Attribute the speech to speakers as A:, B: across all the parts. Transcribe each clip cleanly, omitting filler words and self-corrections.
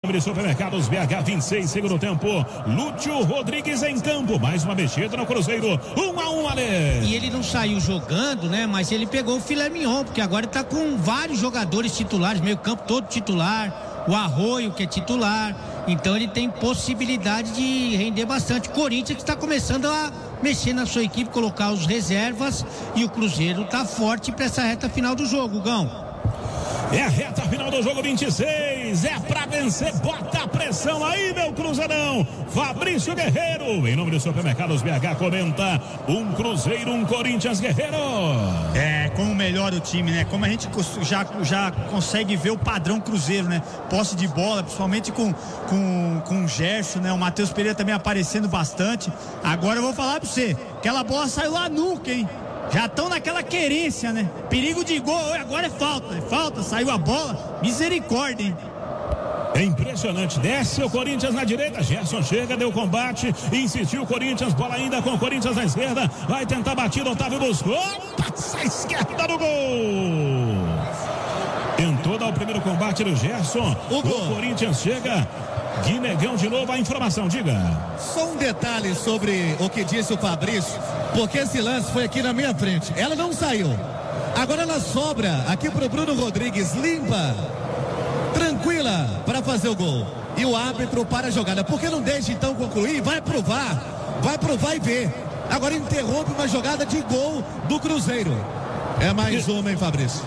A: nome de Supermercados BH, 26, segundo tempo. Lúcio Rodrigues em campo, mais uma mexida no Cruzeiro, 1-1, Ale.
B: E ele não saiu jogando, né? Mas ele pegou o filé mignon, porque agora ele tá com vários jogadores titulares, meio campo todo titular, o Arroio que é titular, então ele tem possibilidade de render bastante. O Corinthians que está começando a mexer na sua equipe, colocar os reservas, e o Cruzeiro tá forte para essa reta final do jogo, Gão.
A: É a reta final do jogo, 26, é pra vencer, bota a pressão aí, meu Cruzeirão. Fabrício Guerreiro, em nome do Supermercados BH, comenta: um Cruzeiro, um Corinthians, Guerreiro.
C: Como melhora o time, né? Como a gente já consegue ver o padrão Cruzeiro, né? Posse de bola, principalmente com o Gerson, né? O Matheus Pereira também aparecendo bastante. Agora eu vou falar pra você, aquela bola saiu lá nuca, hein? Já estão naquela querência, né? Perigo de gol, agora é falta, saiu a bola, misericórdia, hein?
A: É impressionante, desce o Corinthians na direita, Gerson chega, deu combate, insistiu o Corinthians, bola ainda com o Corinthians na esquerda, vai tentar batida, Otávio buscou, passa a esquerda do gol. Tentou dar o primeiro combate do Gerson, o Corinthians chega. Guinegão de novo, a informação, diga.
D: Só um detalhe sobre o que disse o Fabrício, porque esse lance foi aqui na minha frente, ela não saiu, agora ela sobra aqui pro Bruno Rodrigues, limpa, tranquila para fazer o gol, e o árbitro para a jogada, porque não deixa então concluir, vai provar e ver, agora interrompe uma jogada de gol do Cruzeiro. É mais uma, hein, Fabrício?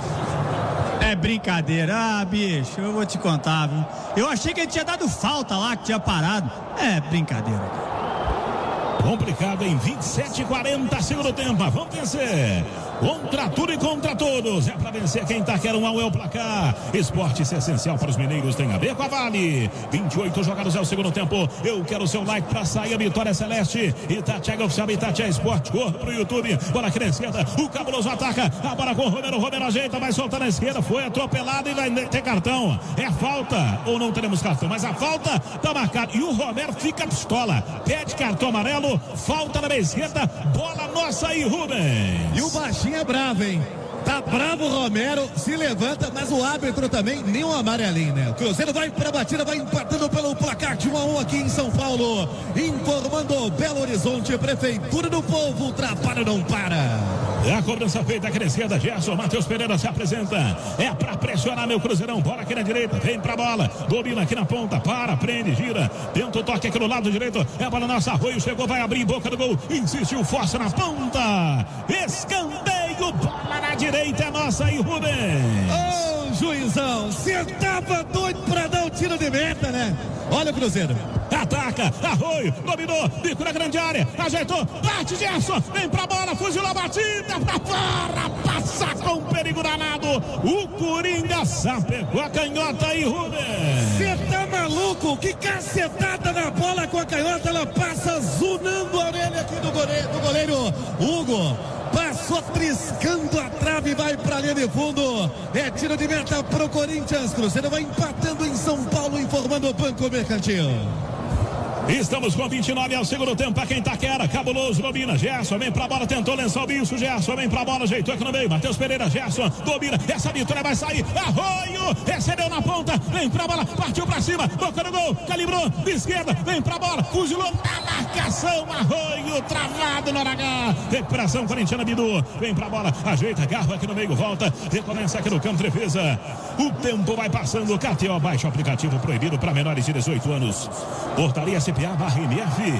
C: É brincadeira, bicho, eu vou te contar, viu? Eu achei que ele tinha dado falta lá, que tinha parado. É brincadeira.
A: Complicado em 27:40, segundo tempo. Vamos vencer. Contra tudo e contra todos. É pra vencer quem tá querendo 1-1 é o placar. Esporte é essencial para os mineiros, tem a ver com a Vale. 28 jogados é o segundo tempo. Eu quero o seu like pra sair a vitória celeste. Itatiaia Oficial, Itatiaia Esporte. Corre pro YouTube. Bola aqui na esquerda. O Cabuloso ataca. A bola com o Romero. Romero ajeita, vai soltar na esquerda. Foi atropelado e vai ter cartão. É falta. Ou não teremos cartão, mas a falta tá marcada. E o Romero fica pistola. Pede cartão amarelo. Falta na meia esquerda. Bola nossa aí, Rubens.
D: E o baixinho é bravo, hein? Tá bravo o Romero, se levanta, mas o árbitro também, nem um amarelinho, né? O Cruzeiro vai pra batida, vai empatando pelo placar de 1-1 aqui em São Paulo. Informando Belo Horizonte, Prefeitura do Povo, o trabalho não para.
A: É a cobrança feita aqui na esquerda, Gerson, Matheus Pereira se apresenta. É pra pressionar, meu Cruzeirão, bola aqui na direita, vem pra bola, domina aqui na ponta, prende, gira, tenta o toque aqui no lado direito, é a bola nossa, Arroio chegou, vai abrir boca do gol, insistiu, força na ponta, escanteio, bola na direita, é nossa aí, Rubens.
D: Ô, juizão, você tava doido pra dar o tiro de meta, né? Olha o Cruzeiro.
A: Ataca, Arroio, dominou, bico na grande área, ajeitou, bate Gerson, vem pra bola, fuzilou a batida, pra fora, passa com perigo danado, o Coringa sapecou a canhota aí, Rubens.
D: Você tá maluco? Que cacetada na bola com a canhota, ela passa zunando a orelha aqui do goleiro Hugo. Passou triscando a trave e vai pra linha de fundo. É tiro de meta pro Corinthians. Cruzeiro vai empatando em São Paulo, informando o Banco Mercantil.
A: Estamos com 29 ao segundo tempo para quem tá quer. Cabuloso, domina, Gerson, vem pra bola, tentou lençar o bicho, Gerson, vem pra bola, ajeitou aqui no meio, Matheus Pereira, Gerson, domina, essa vitória vai sair, Arroio, recebeu na ponta, vem pra bola, partiu pra cima, boca no gol, calibrou, de esquerda, vem pra bola, fuzilou na marcação, Arroio, travado no H, recuperação corintiana, Bidu, vem pra bola, ajeita, garra aqui no meio, volta, recomeça aqui no campo, defesa, o tempo vai passando, KTO, baixa o aplicativo proibido para menores de 18 anos, portaria CPA/MF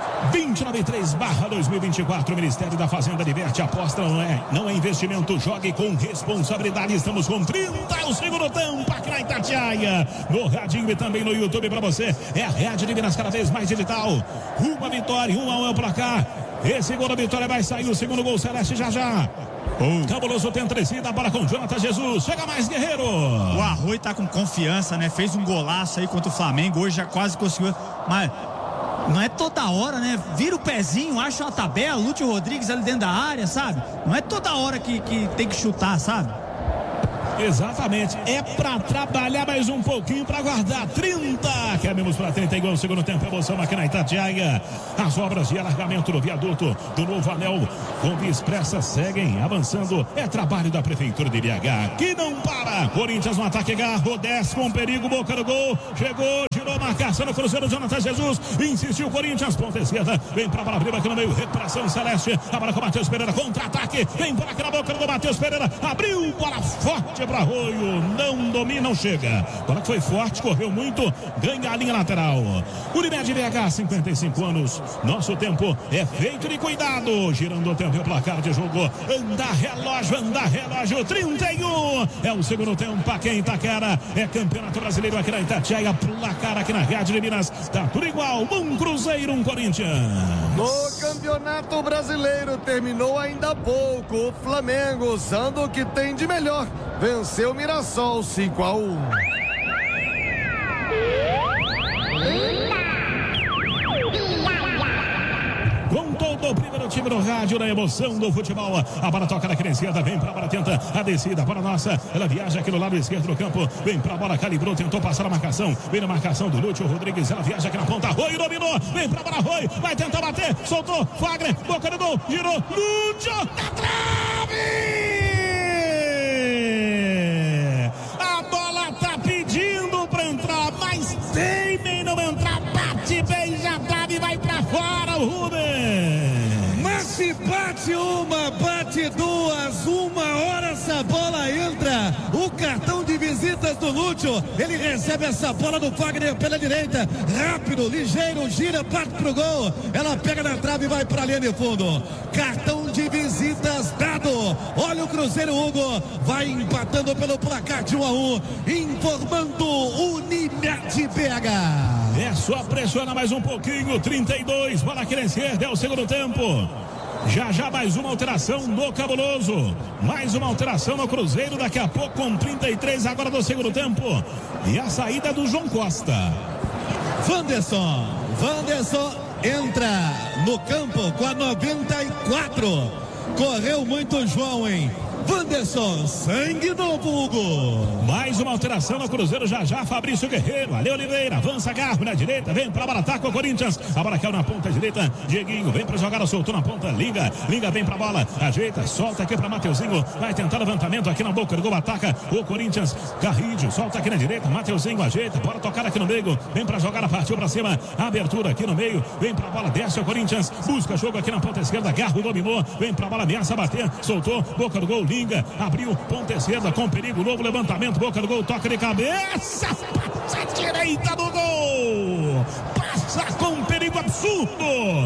A: 2093/2024. Ministério da Fazenda diverte, aposta não é investimento, jogue com responsabilidade. Estamos com 30 ao segundo tempo aqui na Itatiaia, no radinho e também no YouTube para você. É a Rede de Minas cada vez mais digital. Uma vitória, 1-1 é o placar. Esse gol da vitória vai sair, o segundo gol celeste já. Cabuloso tenta descida, a bola com Jonathan Jesus, chega mais, Guerreiro.
C: O Arroio tá com confiança, né? Fez um golaço aí contra o Flamengo, hoje já quase conseguiu, mas não é toda hora, né? Vira o pezinho, acha uma tabela, Lúcio Rodrigues ali dentro da área, sabe? Não é toda hora que tem que chutar, sabe?
A: Exatamente, é pra trabalhar mais um pouquinho, pra guardar 30, caminhamos pra 30 igual o segundo tempo, emoção aqui na Itatiaia. As obras de alargamento do viaduto do novo anel com Via Expressa seguem avançando, é trabalho da Prefeitura de BH, que não para. Corinthians no ataque, Garro, desce com perigo, boca do gol, chegou marcação no Cruzeiro, Jonathan Jesus, insistiu o Corinthians, ponta esquerda, vem pra bola abriu aqui no meio, recuperação Celeste, agora com o Matheus Pereira, contra-ataque, vem por aqui na boca do Matheus Pereira, abriu, bola forte para Arroio, não domina, não chega, bola que foi forte, correu muito, ganha a linha lateral. Unimed BH, 55 anos, nosso tempo é feito de cuidado, girando o tempo e o placar de jogo, anda relógio, 31, é o segundo tempo aqui em Itaquera, é campeonato brasileiro aqui na Itatiaia, placar aqui na Rádio de Minas, tá tudo igual, um Cruzeiro, um Corinthians.
E: No Campeonato Brasileiro terminou ainda há pouco, o Flamengo, usando o que tem de melhor, venceu o Mirassol 5-1.
A: Com todo o primeiro time no rádio, na emoção do futebol. A bola toca na esquerda, vem pra bola, tenta a descida, bola nossa. Ela viaja aqui no lado esquerdo do campo, vem pra bola, calibrou, tentou passar a marcação. Vem na marcação do Lúcio Rodrigues, ela viaja aqui na ponta. Arroio dominou, vem pra bola, Arroio, vai tentar bater, soltou, Fagner, boca do gol, girou, Lúcio, na trave! A bola tá pedindo pra entrar, mas teimem não entrar, bate bem, já trave, vai pra fora o Rubens.
D: Mas se bate uma, bate duas, uma hora essa bola entra. O cartão de visitas do Lúcio, ele recebe essa bola do Fagner pela direita, rápido, ligeiro, gira, parte pro gol. Ela pega na trave e vai pra linha de fundo. Cartão de visitas dado. Olha o Cruzeiro, Hugo, vai empatando pelo placar de 1-1, informando Unimed BH.
A: É só pressionar mais um pouquinho, 32, bola aqui na esquerda, é o segundo tempo. Já mais uma alteração no Cabuloso, mais uma alteração no Cruzeiro, daqui a pouco com 33 agora do segundo tempo. E a saída do João Costa.
D: Wanderson entra no campo com a 94. Correu muito João, hein? Wanderson, sangue novo, Hugo.
A: Mais uma alteração no Cruzeiro, já Fabrício Guerreiro, Ale Oliveira, avança Garro na direita, vem pra bola, ataca o Corinthians, a bola caiu na ponta direita, Dieguinho vem pra jogar, soltou na ponta, Linga vem pra bola, ajeita, solta aqui pra Mateuzinho, vai tentar levantamento aqui na boca do gol, ataca o Corinthians, Carrídio, solta aqui na direita, Mateuzinho ajeita, bora tocar aqui no meio, vem pra jogar, partiu pra cima, abertura aqui no meio, vem pra bola, desce o Corinthians, busca jogo aqui na ponta esquerda, Garro dominou, vem pra bola, ameaça bater, soltou, boca do gol, Linga, abriu, ponta esquerda com perigo, novo levantamento, boca do gol, toca de cabeça, passa a direita do gol, passa com perigo absurdo,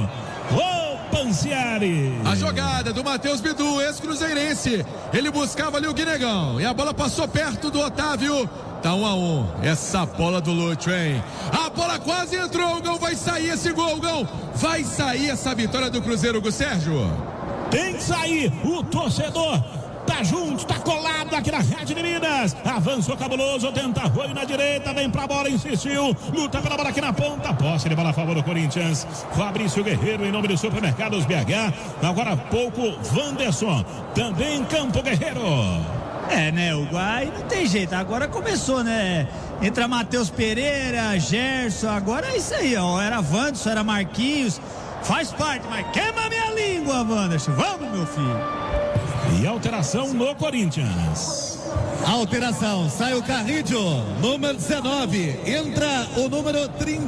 A: ô Pancieri.
F: A jogada do Matheus Bidu, ex-cruzeirense, ele buscava ali o Guinegão, e a bola passou perto do Otávio, tá 1-1, essa bola do Lúcio, hein? A bola quase entrou, o Gão vai sair esse gol, Gão, vai sair essa vitória do Cruzeiro, Hugo Sérgio.
A: Tem que sair, o torcedor tá junto, tá colado aqui na Rádio de Minas. Avançou Cabuloso, tenta Arroio na direita, vem pra bola, insistiu, luta pela bola aqui na ponta, posse de bola a favor do Corinthians. Fabrício Guerreiro em nome do Supermercados BH. Agora há pouco, Wanderson, também em campo, Guerreiro.
C: Né, o Guai não tem jeito, agora começou, né? Entra Matheus Pereira, Gerson, agora é isso aí, ó. Era Wanderson, era Marquinhos, faz parte, mas queima minha língua, Wanderson. Vamos, meu filho.
A: E alteração no Corinthians.
D: Alteração, sai o Carrídio, número 19, entra o número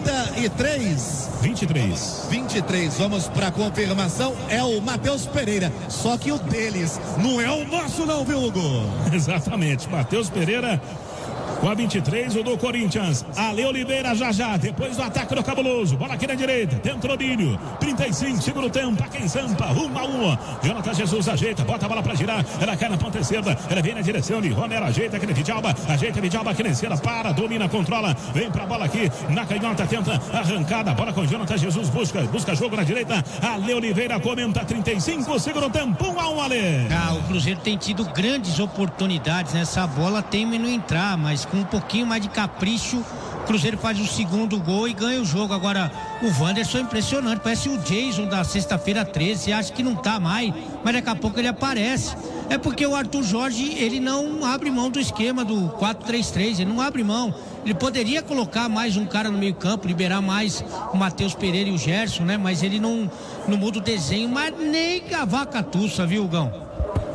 D: 33. 23, vamos para confirmação, é o Matheus Pereira, só que o deles não é o nosso não, viu, Hugo?
A: Exatamente, Matheus Pereira com a 23, o do Corinthians. Ale Oliveira já, depois do ataque do Cabuloso, bola aqui na direita, dentro do Bílio, 35, segundo tempo, aqui em Sampa, 1-1. Jonathan Jesus ajeita, bota a bola pra girar, ela cai na ponta esquerda, ela vem na direção de Romero, ajeita aqui no Vidalba, aqui na esquerda, domina, controla, vem pra bola aqui, na canhota, tenta arrancada, bola com Jonathan Jesus, busca jogo na direita, Ale Oliveira comenta, 35, segundo tempo, 1-1, Ale.
B: O Cruzeiro tem tido grandes oportunidades, né? Essa bola tem não entrar, mas com um pouquinho mais de capricho, o Cruzeiro faz o segundo gol e ganha o jogo. Agora, o Wanderson é impressionante, parece o Jason da sexta-feira 13, você acha que não tá mais, mas daqui a pouco ele aparece. É porque o Arthur Jorge, ele não abre mão do esquema do 4-3-3, ele não abre mão. Ele poderia colocar mais um cara no meio campo, liberar mais o Matheus Pereira e o Gerson, né? Mas ele não muda o desenho, mas nem a vaca tussa, viu, Gão?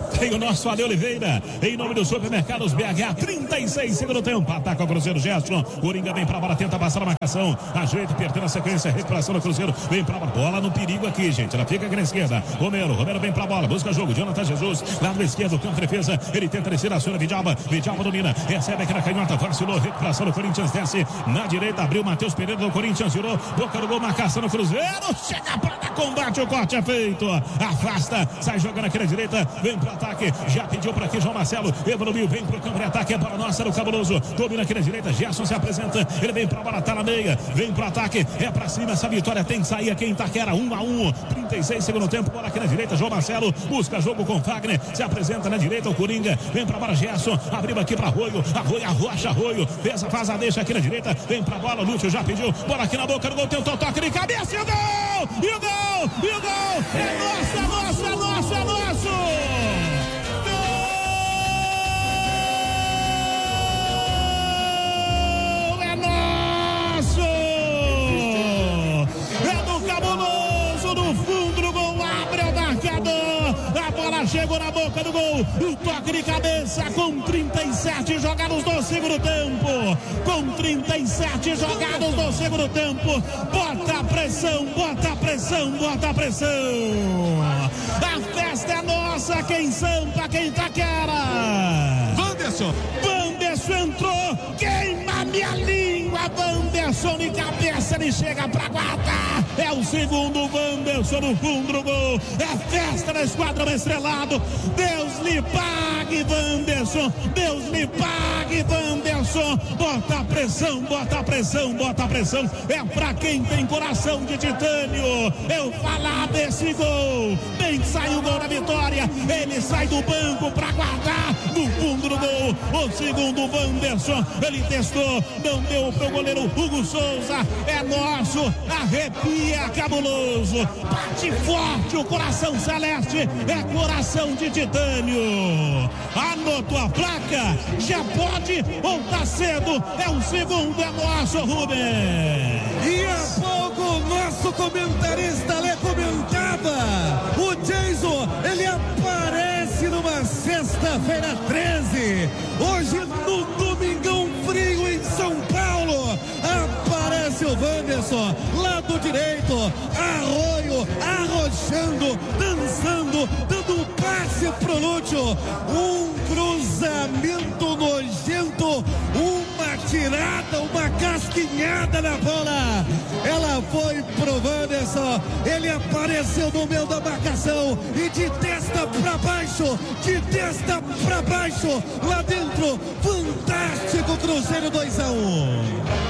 A: Tem o nosso Ale Oliveira, em nome dos supermercados BH, 36 segundo tempo, ataca o Cruzeiro, Gerson, Coringa vem pra bola, tenta passar a marcação, ajeita, perdendo a sequência, recuperação do Cruzeiro, vem pra bola no perigo aqui, gente, ela fica aqui na esquerda, Romero vem pra bola, busca jogo, Jonathan Jesus, lado esquerdo, campo de defesa, ele tenta descer, aciona Vidalba domina, recebe aqui na canhota, vacilou, recuperação do Corinthians, desce na direita, abriu Matheus Pereira do Corinthians, girou, boca do gol, marcação do Cruzeiro, chega pra dar combate, o corte é feito, afasta, sai jogando aqui na direita, vem pro ataque, já pediu para aqui João Marcelo, evoluiu, vem pro campo de ataque, é para nossa do Cabuloso, domina aqui na direita, Gerson se apresenta, ele vem pra bola, tá na meia, vem pro ataque, é pra cima, essa vitória tem que sair aqui em Itaquera, 1-1, 36 segundo tempo, bola aqui na direita, João Marcelo, busca jogo com Fagner, se apresenta na direita, o Coringa, vem pra bola, Gerson, abriu aqui pra Arroio, arrocha, faz a deixa aqui na direita, vem pra bola, Lúcio já pediu, bola aqui na boca do gol, tentou toque de cabeça, e o gol, é nosso! É nosso! É do Cabuloso, no fundo do gol, abre o marcador, a bola chegou na boca do gol, o toque de cabeça com 37 jogados do segundo tempo, bota pressão, a festa é nossa, aqui em Sampa, aqui em Itaquera.
F: Wanderson
A: entrou, queima minha língua, Wanderson de cabeça, ele chega pra guardar, é o segundo Wanderson no fundo do gol, é festa na Esquadrão Estrelado, Deus lhe pague, Wanderson, bota pressão, é pra quem tem coração de titânio, eu falar desse gol, bem que sai o gol da vitória, ele sai do banco pra guardar, no fundo do gol, o segundo Wanderson, ele testou, não deu pro goleiro Hugo Souza, é nosso, arrepia Cabuloso, bate forte o coração celeste, é coração de titânio, anotou a placa, já pode ou tá cedo, é o segundo, é nosso, Rubem.
D: E há pouco o nosso comentarista Lê comentava, o Jason, ele aparece numa sexta-feira 13, hoje no domingão frio em São Paulo, aparece o Wanderson, lado direito, Arroio, arrochando, dançando, dando passe pro Lúcio, um cruzamento nojento, uma tirada, uma casquinhada na bola, ela foi pro Wanderson, ele apareceu no meio da marcação e de testa pra baixo, lá dentro, fantástico Cruzeiro 2-1.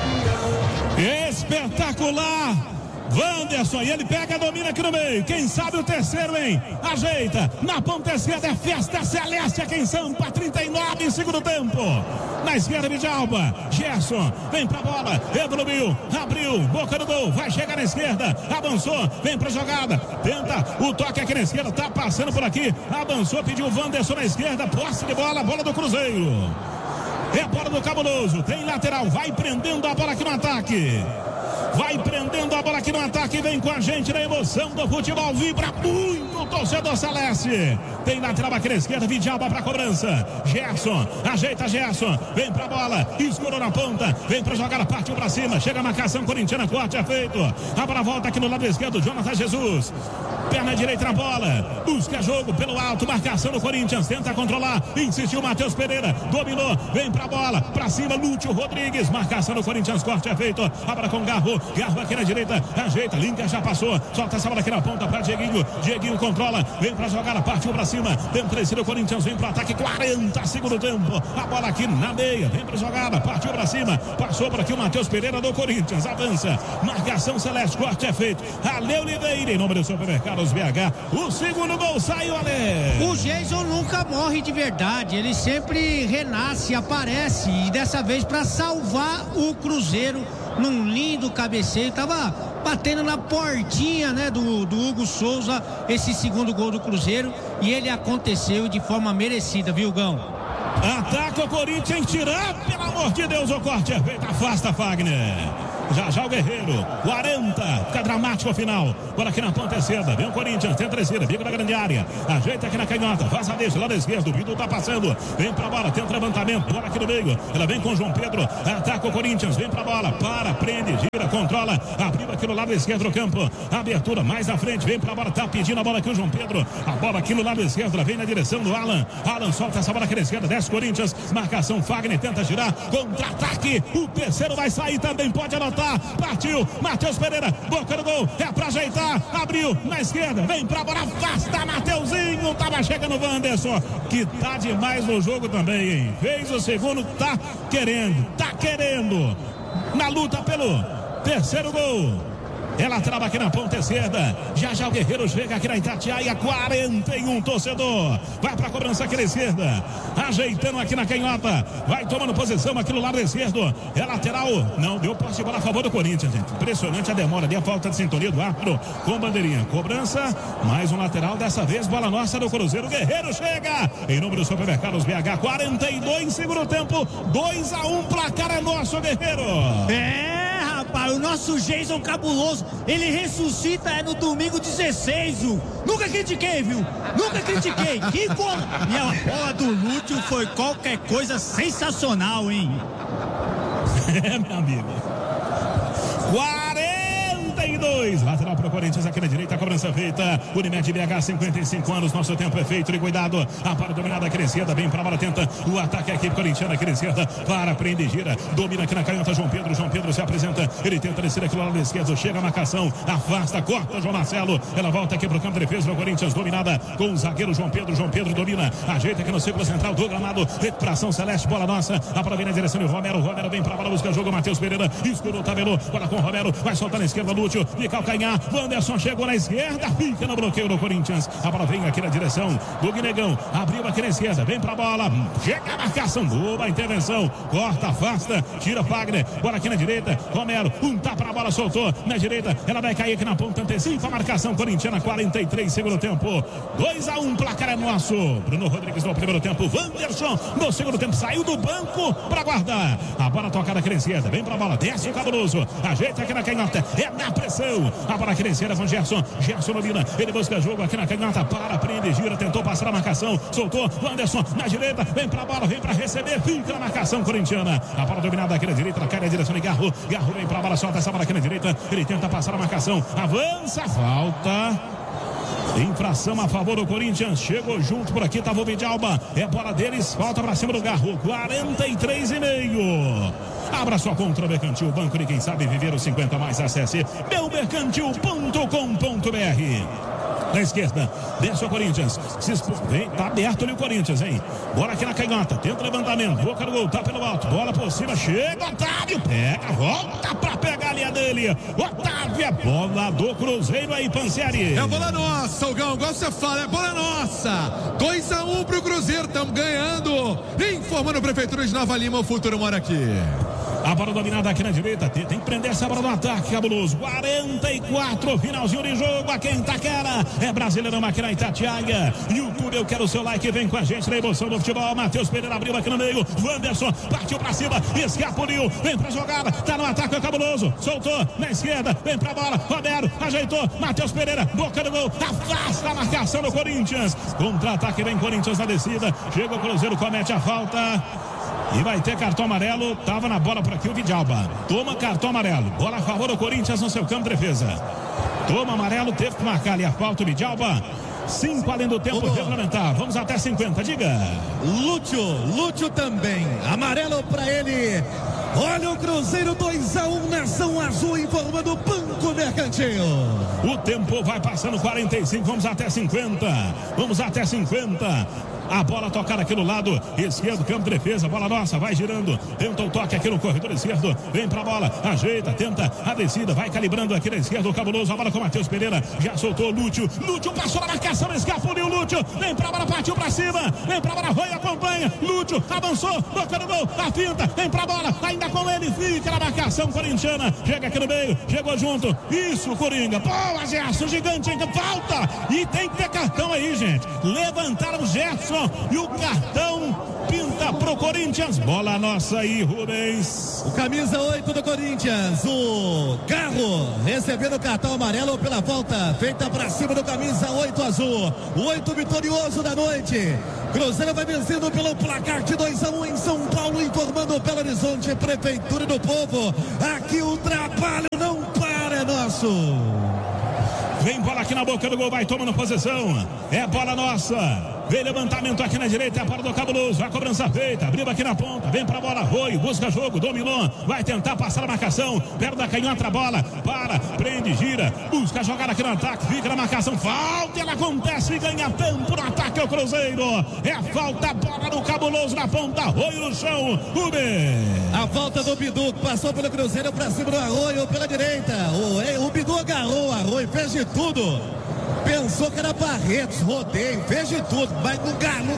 A: Espetacular! Wanderson, e ele pega, domina aqui no meio, quem sabe o terceiro, hein? Ajeita, na ponta esquerda é festa celeste aqui em Sampa, 39 segundo tempo, na esquerda Vidalba, Gerson, vem pra bola, evoluiu, abriu, boca do gol, vai chegar na esquerda, avançou, vem pra jogada, tenta o toque aqui na esquerda, tá passando por aqui, avançou, pediu o Wanderson na esquerda, posse de bola, bola do Cruzeiro, é a bola do Cabuloso, tem lateral, vai prendendo a bola aqui no ataque. Vem com a gente na emoção do futebol, vibra muito o torcedor celeste. Tem lateral aqui na esquerda, Vidalba pra cobrança. Gerson, ajeita Gerson, vem pra bola, escorou na ponta, vem pra jogada, partiu pra cima, chega a marcação corintiana, corte é feito. A bola volta aqui no lado esquerdo, Jonathan Jesus. Perna direita na bola, busca jogo pelo alto, marcação do Corinthians, tenta controlar, insistiu Matheus Pereira, dominou, vem pra bola, pra cima Lúcio Rodrigues, marcação do Corinthians, corte é feito, abra com Garro aqui na direita, ajeita, Linca já passou, solta essa bola aqui na ponta pra Dieguinho controla, vem pra jogada, partiu pra cima, tem crescido o Corinthians, vem pro ataque, 40 segundo tempo, a bola aqui na meia, vem pra jogada, partiu pra cima, passou por aqui o Matheus Pereira do Corinthians, avança, marcação celeste, corte é feito, Ale Oliveira, em nome do supermercado BH, o segundo gol saiu, Ale.
B: O Jason nunca morre de verdade, ele sempre renasce, aparece, e dessa vez para salvar o Cruzeiro num lindo cabeceio, tava batendo na portinha, né, do Hugo Souza, esse segundo gol do Cruzeiro, e ele aconteceu de forma merecida, viu, Gão?
A: Ataca o Corinthians, tirar, pelo amor de Deus, o corte é feito, afasta Fagner. já o Guerreiro, 40, fica dramático o final, agora aqui na ponta esquerda, vem o Corinthians, tenta a descida, bico da grande área, ajeita aqui na canhota, vaza deixa, lado esquerdo, o Vitor tá passando, vem pra bola, tenta o levantamento, bola aqui no meio, ela vem com o João Pedro, ataca o Corinthians, vem pra bola, prende, gira, controla, abriu aqui no lado esquerdo do campo, abertura mais à frente, vem pra bola, tá pedindo a bola aqui o João Pedro, a bola aqui no lado esquerdo, ela vem na direção do Alan solta essa bola aqui na esquerda, desce Corinthians, marcação Fagner, tenta girar, contra-ataque, o terceiro vai sair também, pode anotar, partiu, Matheus Pereira, boca do gol, é pra ajeitar, abriu na esquerda, vem pra bola, afasta Mateuzinho, tava chegando o Wanderson, que tá demais no jogo também, hein? Fez o segundo, tá querendo, na luta pelo terceiro gol. Ela trava aqui na ponta esquerda. Já o Guerreiro chega aqui na Itatiaia. 41 torcedor. Vai pra cobrança aqui na esquerda. Ajeitando aqui na canhota. Vai tomando posição aqui no lado esquerdo. É lateral. Não, deu posse de bola a favor do Corinthians, gente. Impressionante a demora ali, a falta de sintonia do árbitro com bandeirinha. Cobrança. Mais um lateral. Dessa vez, bola nossa do Cruzeiro. Guerreiro chega. Em nome do Supermercados BH. 42, segundo tempo. 2-1. Placar é nosso, Guerreiro.
C: Rapaz, o nosso Jason cabuloso, ele ressuscita no domingo 16, nunca critiquei, viu? Nunca critiquei. Que bola! E a bola do Lúcio foi qualquer coisa sensacional, hein?
A: Meu amigo. 42, lateral para o Corinthians aqui na direita, a cobrança feita. Unimed BH, 55 anos, nosso tempo é feito e cuidado. A para dominada aqui na esquerda, bem para a bola, tenta o ataque, a equipe corintiana aqui na esquerda, prende, gira, domina aqui na canhota, João Pedro se apresenta, ele tenta descer aqui no lado esquerdo, chega a marcação, afasta, corta João Marcelo, ela volta aqui para o campo de defesa do Corinthians, dominada com o zagueiro João Pedro domina, ajeita aqui no círculo central do gramado, recuperação celeste, bola nossa, a bola vem na direção de Romero vem para a bola, busca jogo, Matheus Pereira, escurou, tabelou, bola com o Romero, vai soltar na esquerda, Lúcio, de calcanhar, Wanderson chegou na esquerda, fica no bloqueio do Corinthians, a bola vem aqui na direção do Guinegão, abriu aqui na esquerda, vem pra bola, chega a marcação, boa intervenção, corta, afasta, tira Fagner, bola aqui na direita, Romero, tapa na bola, soltou na direita, ela vai cair aqui na ponta, antecipa a marcação corintiana, 43, segundo tempo, 2-1, placar é nosso. Bruno Rodrigues no primeiro tempo, Wanderson no segundo tempo, saiu do banco pra guardar, a bola tocada aqui na esquerda, vem pra bola, desce o cabuloso, ajeita aqui na canhota, é na pressão, a bola aqui na esquerda com Gerson domina, ele busca jogo aqui na canhota, prende, gira, tentou passar a marcação, soltou, Wanderson na direita, vem pra bola, vem pra receber, fica na marcação corintiana, a bola dominada aqui na direita, ela cai na direção de Garro vem pra bola, solta essa bola aqui na direita, ele tenta passar a marcação, avança, falta, infração a favor do Corinthians, chegou junto por aqui, tava o Vidalba, é bola deles, falta pra cima do Garro, 43,5. Abra sua conta no Mercantil, banco de quem sabe viver os 50 mais, acesse meumercantil.com.br. Na esquerda, desce o Corinthians, tá aberto ali o Corinthians, hein? Bola aqui na canhota, tenta o levantamento, boca do gol, tá pelo alto, bola por cima, chega Otávio, pega, volta pra pegar a linha dele, Otávio, é bola do Cruzeiro aí, Pansieri.
F: É bola nossa, Gão, igual você fala, é bola nossa, 2-1 pro Cruzeiro, estamos ganhando, informando a Prefeitura de Nova Lima, o futuro mora aqui.
A: A bola dominada aqui na direita, tem que prender essa bola no ataque, cabuloso, 44, finalzinho de jogo, aqui em Itaquera, é Brasileirão aqui na Itatiaia, YouTube, eu quero o seu like, vem com a gente na emoção do futebol, Matheus Pereira abriu aqui no meio, Wanderson partiu pra cima, escapuliu, vem pra jogada, tá no ataque, é cabuloso, soltou na esquerda, vem pra bola, Romero, ajeitou, Matheus Pereira, boca do gol, afasta a marcação do Corinthians, contra-ataque, vem Corinthians na descida, chega o Cruzeiro, comete a falta. E vai ter cartão amarelo, tava na bola por aqui o Vidalba, toma cartão amarelo, bola a favor do Corinthians no seu campo de defesa, toma amarelo, teve que marcar ali a falta, o Vidalba, 5 além do tempo regulamentar, vamos até 50, diga.
D: Lúcio também, amarelo pra ele. Olha o Cruzeiro 2-1, Nação Azul informando o Banco Mercantil.
A: O tempo vai passando, 45, vamos até 50. A bola tocada aqui no lado esquerdo, campo de defesa, bola nossa, vai girando, tenta o toque aqui no corredor esquerdo, vem pra bola, ajeita, tenta a descida, vai calibrando aqui na esquerda, o cabuloso, a bola com o Matheus Pereira, já soltou o Lúcio passou na marcação, escapuliu o Lúcio, vem pra bola, partiu pra cima, vem pra bola, Roy acompanha, Lúcio avançou, boca no gol, a finta, vem pra bola, ainda com ele, fica na marcação corintiana, chega aqui no meio, chegou junto, isso, Coringa, boa, Gerson, gigante, falta, e tem que ter cartão aí, gente, levantaram o Gerson, e o cartão pinta É pro Corinthians, bola nossa aí, Rubens.
D: O camisa 8 do Corinthians, o Garro, recebendo o cartão amarelo pela falta feita pra cima do camisa 8 azul. O 8 vitorioso da noite. Cruzeiro vai vencendo pelo placar de 2-1 em São Paulo, informando o Belo Horizonte, Prefeitura do Povo. Aqui o trabalho não para, é nosso.
A: Vem bola aqui na boca do gol, vai tomando posição. É bola nossa. Vem levantamento aqui na direita, é a bola do Cabuloso. A cobrança feita, abriu aqui na ponta. Vem pra bola, Arroio, busca jogo, dominou. Vai tentar passar a marcação. Perto da canhota a bola. Para, prende, gira. Busca jogar aqui no ataque, fica na marcação. Falta, ela acontece e ganha tempo no ataque ao Cruzeiro. É falta, bola do Cabuloso na ponta. Arroio no chão. Rubens.
D: A falta do Bidu, que passou pelo Cruzeiro pra cima do Arroio pela direita. O Bidu agarrou o Arroio, fez de tudo. Pensou que era Barretos, rodeio, fez de tudo, mas não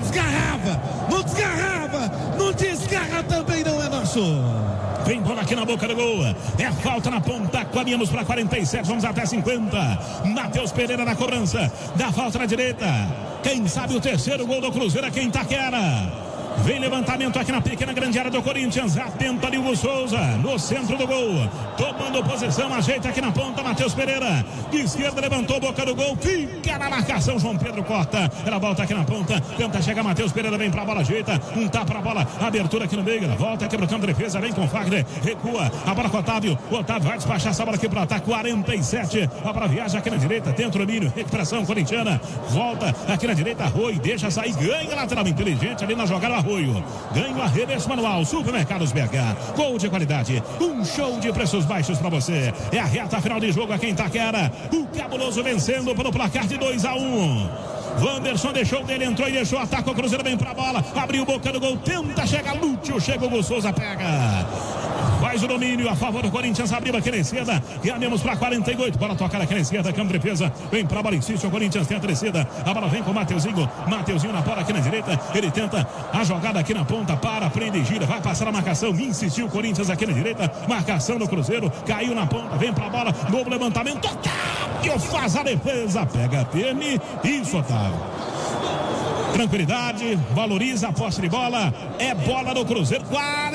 D: desgarra também não é nosso.
A: Vem bola aqui na boca do gol. É falta na ponta. Caminhamos para 47. Vamos até 50. Matheus Pereira na cobrança. Dá falta na direita. Quem sabe o terceiro gol do Cruzeiro aqui em Itaquera. Vem levantamento aqui na pequena grande área do Corinthians. Atenta ali o Souza no centro do gol. Tomando posição, ajeita aqui na ponta. Matheus Pereira de esquerda levantou, boca do gol. Fica na marcação. João Pedro corta. Ela volta aqui na ponta. Tenta chegar Matheus Pereira. Vem pra bola, ajeita. Um tapa na bola. Abertura aqui no meio. Ela volta aqui pro campo de defesa. Vem com o Fagner. Recua. A bola com o Otávio. O Otávio vai despachar essa bola aqui pro ataque. 47. A bola viaja aqui na direita. Tenta o domínio. Recuperação corintiana. Volta aqui na direita. Arroio. Deixa sair. Ganha lateral inteligente ali na jogada. Arroio. Ganha o arremesso manual. Supermercados BH. Gol de qualidade. Um show de preços baixos pra você. É a reta final de jogo aqui em Itaquera. O Cabuloso vencendo pelo placar de 2-1. Wanderson deixou dele, entrou e deixou. Ataca o Cruzeiro, bem pra bola. Abriu boca do gol. Tenta chegar Lúcio. Chega o Hugo Souza, pega. Faz o domínio a favor do Corinthians. Abriu aqui na esquerda. Caminhamos para 48. Bola tocada aqui na esquerda. Campo de defesa. Vem pra bola, insiste. O Corinthians tem a descida. A bola vem com o Mateuzinho. Mateuzinho na bola aqui na direita. Ele tenta a jogada aqui na ponta. Para, prende e gira. Vai passar a marcação. Insistiu o Corinthians aqui na direita. Marcação do Cruzeiro. Caiu na ponta. Vem pra bola. Novo levantamento. Otávio faz a defesa. Pega firme. Isso, Otávio. Tranquilidade, valoriza a posse de bola. É bola do Cruzeiro.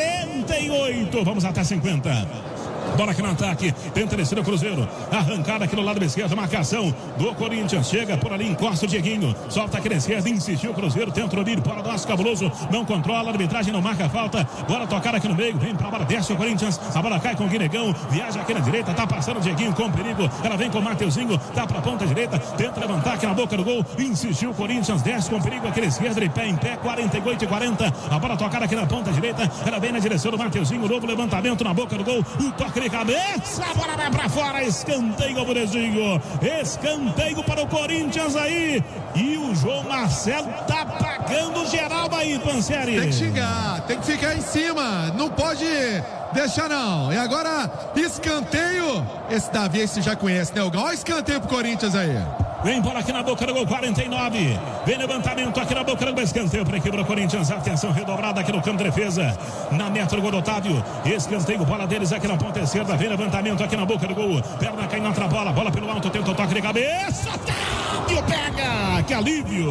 A: 48. Vamos até 50. Bola aqui no ataque, tenta descer o Cruzeiro. Arrancada aqui no lado esquerdo, marcação do Corinthians. Chega por ali, encosta o Dieguinho. Solta aqui na esquerda, insistiu o Cruzeiro. Tenta o domínio, bola do nosso Cabuloso. Não controla, a arbitragem não marca a falta. Bola tocada aqui no meio, vem pra bola, desce o Corinthians. A bola cai com o Guinegão, viaja aqui na direita. Tá passando o Dieguinho com perigo. Ela vem com o Mateuzinho, tá pra ponta direita. Tenta levantar aqui na boca do gol. Insistiu o Corinthians, desce com perigo aqui na esquerda. De pé em pé, 48-40. A bola tocada aqui na ponta direita. Ela vem na direção do Mateuzinho. Novo levantamento na boca do gol. O toque de cabeça, a bola vai pra fora, escanteio, Burezinho. Escanteio para o Corinthians aí. E o João Marcelo tá pagando geral aí, Pansieri.
F: Tem que xingar, tem que ficar em cima, não pode deixar não. E agora, escanteio. Esse Davi, esse já conhece, né? Olha o escanteio pro Corinthians aí.
A: Vem bola aqui na boca do gol, 49. Vem levantamento aqui na boca do gol, escanteio para a equipe do Corinthians. Atenção redobrada aqui no campo de defesa. Na meta do gol do Otávio. Escanteio, bola deles aqui na ponta esquerda. Vem levantamento aqui na boca do gol. Perna caindo outra bola. Bola pelo alto, tenta o toque de cabeça. Otávio pega. Que alívio.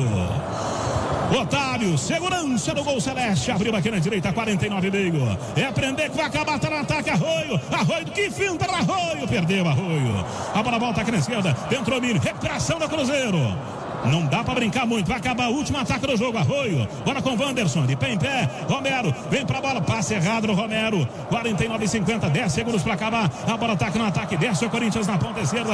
A: Otávio, segurança do gol celeste. Abriu aqui na direita, 49,5. É aprender que vai acabar, tá no ataque. Arroio, que finta do Arroio. Perdeu Arroio. A bola volta aqui na esquerda. Dentro do milho, recuperação do Cruzeiro. Não dá pra brincar muito, vai acabar o último ataque do jogo. Arroio, bola com Wanderson, de pé em pé. Romero, vem pra bola, passe errado no Romero. 49,50, 10 segundos pra acabar. A bola tá aqui no ataque, desce o Corinthians na ponta esquerda.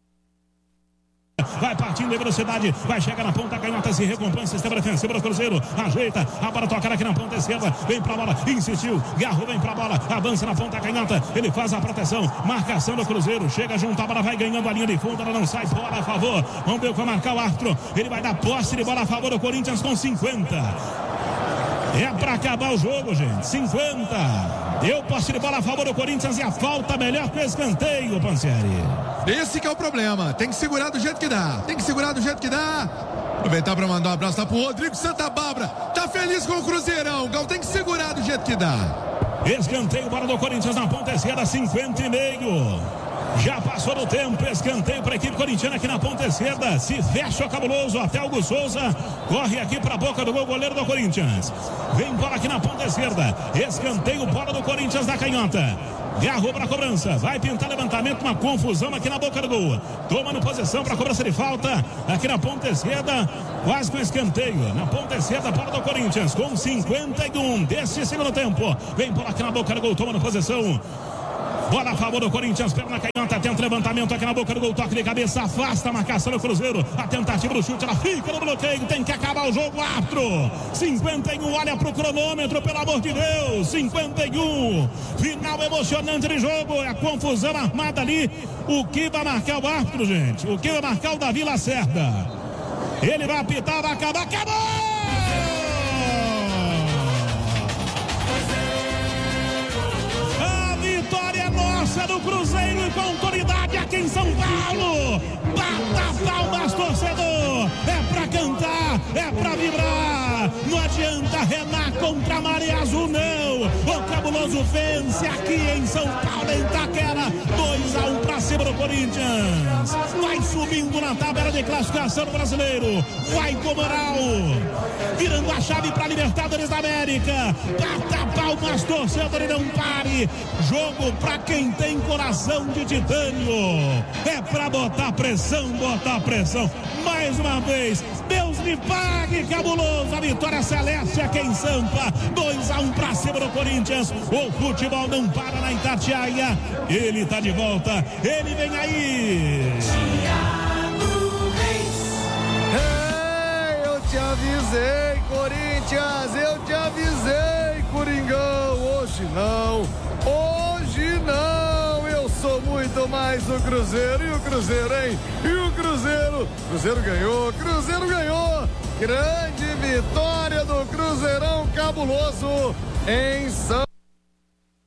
A: Vai partindo em velocidade, vai chegar na ponta, canhota, se recompõe, sistema defensivo do Cruzeiro, ajeita, a bola toca aqui na ponta esquerda, vem pra bola, insistiu, Garro vem pra bola, avança na ponta, canhota, ele faz a proteção, marcação do Cruzeiro, chega junto, a bola vai ganhando a linha de fundo, ela não sai, bola a favor, vamos ver o que vai marcar o árbitro, ele vai dar posse de bola a favor do Corinthians com 50. É pra acabar o jogo, gente. 50. Deu posse de bola a favor do Corinthians e a falta melhor que o escanteio, Pansieri.
F: Esse que é o problema. Tem que segurar do jeito que dá. Aproveitar para mandar um abraço lá pro Rodrigo Santa Bárbara. Tá feliz com o Cruzeirão, Gal. Tem que segurar do jeito que dá.
A: Escanteio, bola do Corinthians na ponta esquerda, 50,5. Já passou do tempo, escanteio para a equipe corintiana aqui na ponta esquerda. Se fecha o Cabuloso, até Hugo Souza corre aqui para a boca do gol, goleiro do Corinthians. Vem bola aqui na ponta esquerda. Escanteio, bola do Corinthians da canhota. Garrou para a cobrança, vai pintar levantamento, uma confusão aqui na boca do gol. Tomando posição para a cobrança de falta aqui na ponta esquerda, quase com escanteio. Na ponta esquerda, bola do Corinthians com 51 desse segundo tempo. Vem bola aqui na boca do gol, tomando posição. Bola a favor do Corinthians, perna canhota, tenta levantamento aqui na boca do gol, toque de cabeça, afasta a marcação do Cruzeiro, a tentativa do chute, ela fica no bloqueio, tem que acabar o jogo, árbitro. 51, olha pro cronômetro, pelo amor de Deus, 51, final emocionante de jogo, a confusão armada ali. O que vai marcar o árbitro, gente? O que vai marcar o Davi Lacerda? Ele vai apitar, vai acabar, acabou! Do Cruzeiro e com autoridade aqui em São Paulo. Bata palmas, torcedor. É pra cantar, é pra vibrar. Não adianta remar contra a maré azul, não. O Cabuloso vence aqui em São Paulo, em Itaquera. 2-1 pra cima do Corinthians. Vai subindo na tabela de classificação do brasileiro. Vai com moral. Virando a chave pra Libertadores da América. Bata palmas, torcedor, e não pare. Jogo pra quem tem coração de titânio. É pra botar pressão, botar pressão. Mais uma vez, Deus me pague, Cabuloso. A vitória celeste aqui em Sampa. 2-1 pra cima do Corinthians. O futebol não para na Itatiaia. Ele tá de volta. Ele vem aí.
E: Ei, eu te avisei, Corinthians. Eu te avisei, Coringão. Hoje não. Hoje não. Eu sou muito mais do Cruzeiro. E o Cruzeiro, hein? E o Cruzeiro? Cruzeiro ganhou. Cruzeiro ganhou. Grande vitória do Cruzeirão Cabuloso em São